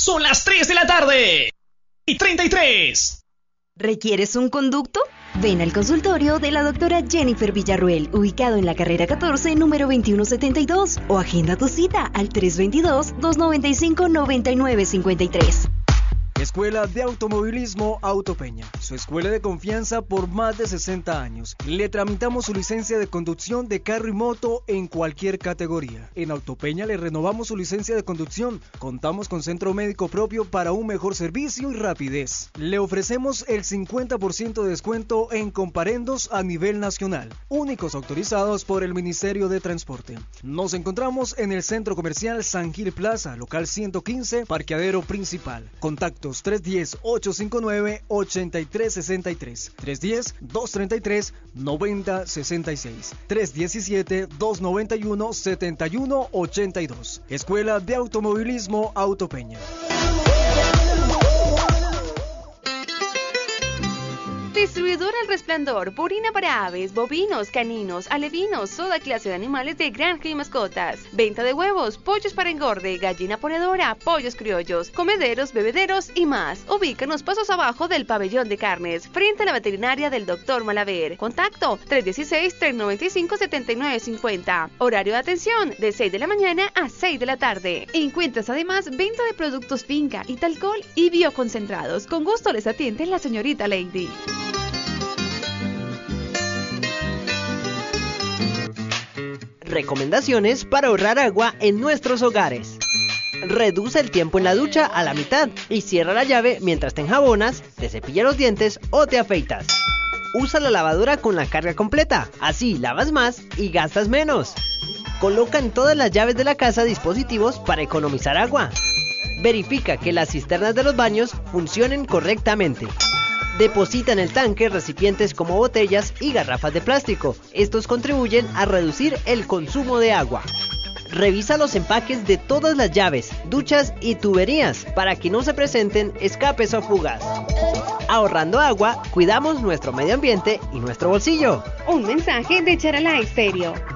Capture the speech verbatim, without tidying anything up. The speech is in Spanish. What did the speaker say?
Son las tres de la tarde y treinta y tres. ¿Requieres un conducto? Ven al consultorio de la doctora Jennifer Villarruel, ubicado en la carrera catorce, número veintiuno setenta y dos, o agenda tu cita al tres dos dos, dos nueve cinco, nueve nueve cinco tres. Escuela de Automovilismo Autopeña, su escuela de confianza por más de sesenta años. Le tramitamos su licencia de conducción de carro y moto en cualquier categoría. En Autopeña le renovamos su licencia de conducción. Contamos con centro médico propio para un mejor servicio y rapidez. Le ofrecemos el cincuenta por ciento de descuento en comparendos a nivel nacional, únicos autorizados por el Ministerio de Transporte. Nos encontramos en el Centro Comercial San Gil Plaza, local ciento quince, parqueadero principal. Contactos tres uno cero, ocho cinco nueve, ocho tres seis tres, tres uno cero, dos tres tres, nueve cero seis seis, tres uno siete, dos nueve uno, siete uno ocho dos. Escuela de Automovilismo Autopeña. Distribuidora El Resplandor, purina para aves, bovinos, caninos, alevinos, toda clase de animales de granja y mascotas. Venta de huevos, pollos para engorde, gallina ponedora, pollos criollos, comederos, bebederos y más. Ubícanos pasos abajo del pabellón de carnes, frente a la veterinaria del doctor Malaver. Contacto tres uno seis, tres nueve cinco, siete nueve cinco cero. Horario de atención de seis de la mañana a seis de la tarde. Encuentras además venta de productos finca y talcol y bioconcentrados. Con gusto les atiende la señorita Lady. Recomendaciones para ahorrar agua en nuestros hogares. Reduce el tiempo en la ducha a la mitad y cierra la llave mientras te enjabonas, te cepillas los dientes o te afeitas. Usa la lavadora con la carga completa, así lavas más y gastas menos. Coloca en todas las llaves de la casa dispositivos para economizar agua. Verifica que las cisternas de los baños funcionen correctamente. Deposita en el tanque recipientes como botellas y garrafas de plástico. Estos contribuyen a reducir el consumo de agua. Revisa los empaques de todas las llaves, duchas y tuberías para que no se presenten escapes o fugas. Ahorrando agua, cuidamos nuestro medio ambiente y nuestro bolsillo. Un mensaje de Charalá Estéreo.